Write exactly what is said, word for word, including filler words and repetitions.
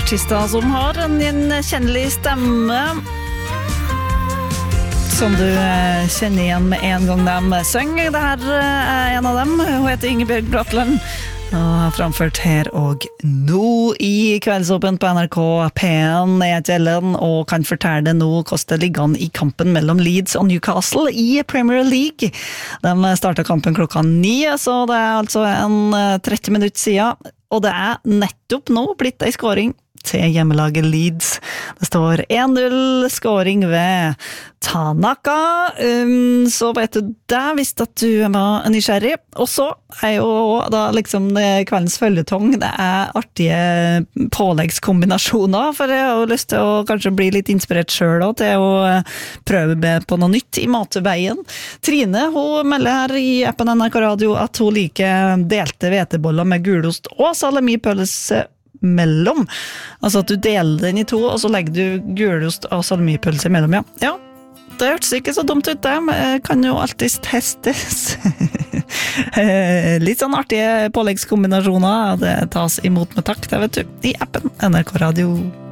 artister som har en gjenkjennelig stemme som du kjenner igjen med en gang de synger. Det her er en av dem. Hun heter Ingebjørg Bratland og har framført her og nå i Kveldsåpen på N R K P en. Jeg heter Ellen og kan fortelle det nå hvordan det ligger an i kampen mellom Leeds og Newcastle i Premier League. De startet kampen klokka ni, så det er altså en tretti minutter siden, og det er nettopp nå blitt en scoring til hjemmelaget Leeds. Det står en null scoring ved Tanaka. Um, så vet du det, hvis at du var nysgjerrig. Og så er jo da liksom kveldens følgetong, det er artige påleggskombinasjoner, for jeg har lyst til å kanskje bli litt inspirert selv også, til å prøve med på noe nytt i matveien. Trine, hun melder her i appen N R K Radio at hun liker delte hveteboller med gulost og salamipølse mellom. Altså at du deler den i to, og så legger du gulost og salamipølse mellom, ja. Ja, det hørtes ikke så dumt ut det, men kan jo alltid testes. Litt sånn artige påleggskombinasjoner, det tas imot med takk, det vet du, i appen N R K Radio.